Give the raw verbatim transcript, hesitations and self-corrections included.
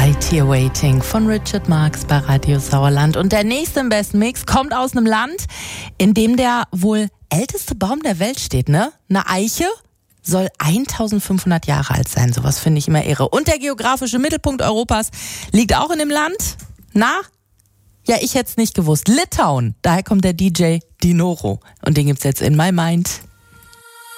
Right Here Waiting von Richard Marx bei Radio Sauerland. Und der nächste im besten Mix kommt aus einem Land, in dem der wohl älteste Baum der Welt steht, ne? Eine Eiche soll eintausendfünfhundert Jahre alt sein. Sowas finde ich immer irre. Und der geografische Mittelpunkt Europas liegt auch in dem Land. Na? Ja, ich hätte es nicht gewusst. Litauen. Daher kommt der D J Dinoro. Und den gibt's jetzt in My Mind.